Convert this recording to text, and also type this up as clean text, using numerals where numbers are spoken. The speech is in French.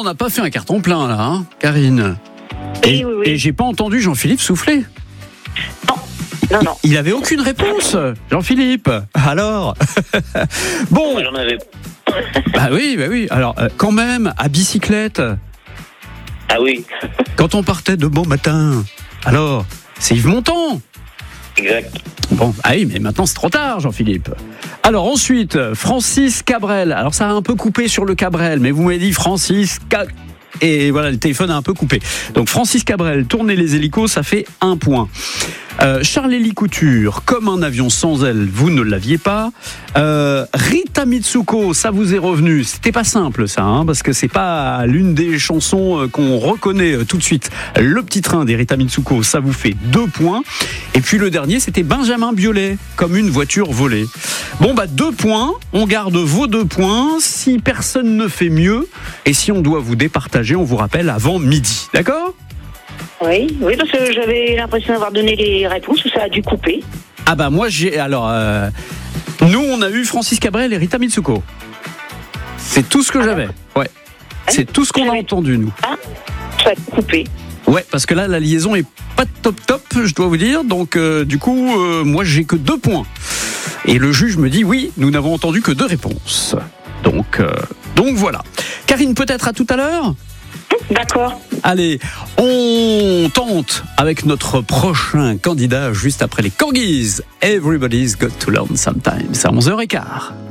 n'a pas fait un carton plein là, hein, Karine. Oui, oui, oui. Et j'ai pas entendu Jean-Philippe souffler. Non. Il avait aucune réponse, Jean-Philippe. Alors bon. Moi, j'en avais. Bah oui. Alors, quand même, à bicyclette, Ah oui, quand on partait de bon matin, alors, c'est Yves Montand. exact. Bon, ah oui, mais maintenant c'est trop tard, Jean-Philippe. Alors ensuite, Francis Cabrel. Alors ça a un peu coupé sur le Cabrel, mais vous m'avez dit Francis et voilà, le téléphone a un peu coupé. Donc Francis Cabrel, tourner les hélicos, ça fait 1 point. Charles-Élie Couture, comme un avion sans aile, vous ne l'aviez pas. Rita Mitsuko, ça vous est revenu. C'était pas simple ça, hein, parce que c'est pas l'une des chansons qu'on reconnaît tout de suite. Le petit train des Rita Mitsuko, ça vous fait 2 points. Et puis le dernier, c'était Benjamin Biolay, comme une voiture volée. Bon 2 points, on garde vos 2 points. Si personne ne fait mieux, et si on doit vous départager, on vous rappelle avant midi. D'accord ? Oui, parce que j'avais l'impression d'avoir donné les réponses où ça a dû couper. Ah moi j'ai... Alors, nous on a eu Francis Cabrel et Rita Mitsuko. C'est tout ce que j'avais. Ouais. C'est tout ce qu'on a entendu, nous. Ah, ça a coupé. Ouais, parce que là, la liaison est pas top, je dois vous dire. Donc, du coup, moi j'ai que 2 points. Et le juge me dit, oui, nous n'avons entendu que 2 réponses. Donc voilà. Karine, peut-être à tout à l'heure ? D'accord. Allez, on tente avec notre prochain candidat juste après les Corgis. Everybody's got to learn sometimes. C'est à 11h15.